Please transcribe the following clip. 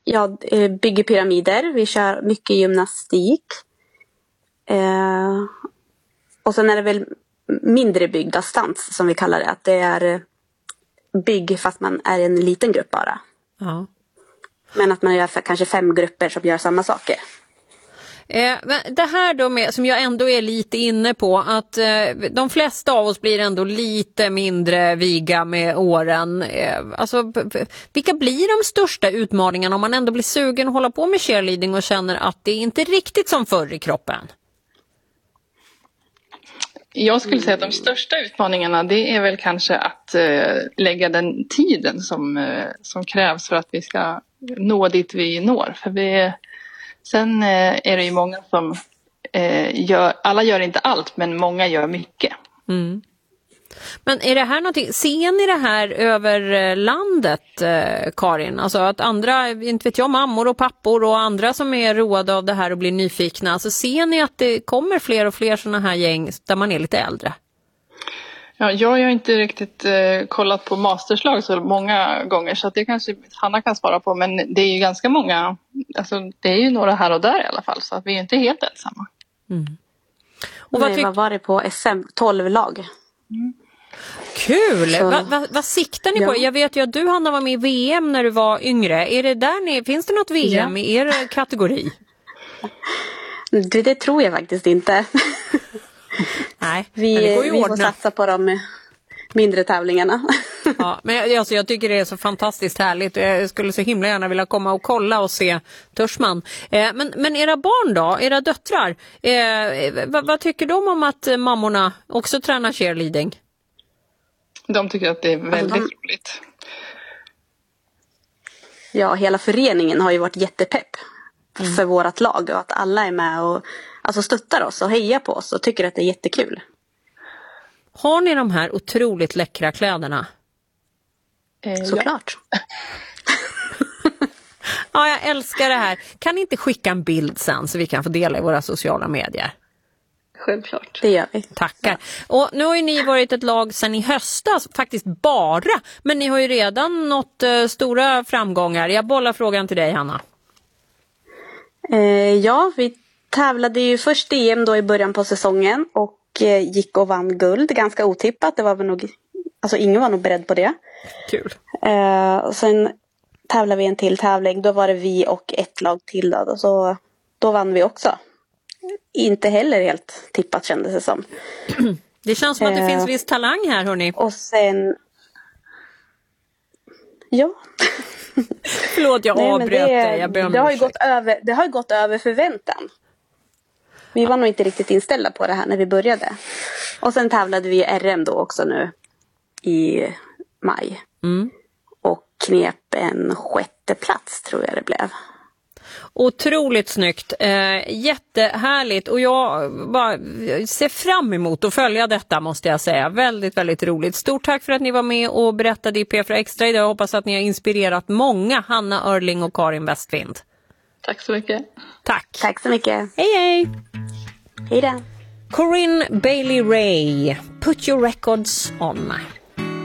Jag bygger pyramider. Vi kör mycket gymnastik. Och sen är det väl mindre byggdistans som vi kallar det. Att det är bygg fast man är en liten grupp bara. Ja. Men att man gör kanske 5 grupper som gör samma saker. Men det här då med, som jag ändå är lite inne på, att de flesta av oss blir ändå lite mindre viga med åren. Alltså, vilka blir de största utmaningarna om man ändå blir sugen att hålla på med cheerleading och känner att det är inte riktigt som förr i kroppen? Jag skulle säga att de största utmaningarna, det är väl kanske att lägga den tiden som krävs för att vi ska nå dit vi når. För sen är det ju många som alla gör inte allt, men många gör mycket. Mm. Men är det här någonting, ser ni det här över landet, Karin? Alltså att andra, inte vet jag, mammor och pappor och andra som är roade av det här och blir nyfikna. Alltså ser ni att det kommer fler och fler sådana här gäng där man är lite äldre? Ja, jag har inte riktigt kollat på masterslag så många gånger, så att det kanske Hanna kan svara på. Men det är ju ganska många, alltså det är ju några här och där i alla fall, så att vi är inte helt ensamma. Mm. Och vad var det på SM? 12 lag. Mm. Kul! Vad siktar ni på? Jag vet ju att du, Hanna, var med i VM när du var yngre. Är det där finns det något VM i er kategori? Det tror jag faktiskt inte. Nej, vi får satsa på de mindre tävlingarna. Ja, men alltså, jag tycker det är så fantastiskt härligt. Jag skulle så himla gärna vilja komma och kolla och se Törsman. Men era barn då? Era döttrar? Vad tycker de om att mammorna också tränar cheerleading? De tycker att det är väldigt roligt. Ja, hela föreningen har ju varit jättepepp för vårat lag. Och att alla är med och alltså stöttar oss och hejar på oss och tycker att det är jättekul. Har ni de här otroligt läckra kläderna? Såklart. Ja, jag älskar det här. Kan ni inte skicka en bild sen så vi kan få dela i våra sociala medier? Självklart. Det gör vi. Tackar. Och nu har ju ni varit ett lag sedan i höstas, faktiskt bara. Men ni har ju redan nått stora framgångar. Jag bollar frågan till dig, Hanna. Ja, vi tävlade ju först i EM då i början på säsongen och gick och vann guld. Ganska otippat. Det var väl nog, alltså ingen var nog beredd på det. Kul. Och sen tävlade vi en till tävling. Då var det vi och ett lag till då. Så då vann vi också. Inte heller helt tippat kändes det som. Det känns som att det finns viss talang här, hörni. Och sen... Ja. Förlåt, jag avbröt dig. Det har gått över förväntan. Vi var nog inte riktigt inställda på det här när vi började. Och sen tävlade vi i RM då också nu i maj. Mm. Och knep en 6:e plats tror jag det blev. Otroligt snyggt, jättehärligt, och jag bara ser fram emot att följa detta, måste jag säga. Väldigt, väldigt roligt. Stort tack för att ni var med och berättade i P4 Extra idag. Jag hoppas att ni har inspirerat många, Hanna Örling och Karin Westvind. Tack så mycket. Tack så mycket. Hej hej. Hej då. Corinne Bailey Rae, Put Your Records On.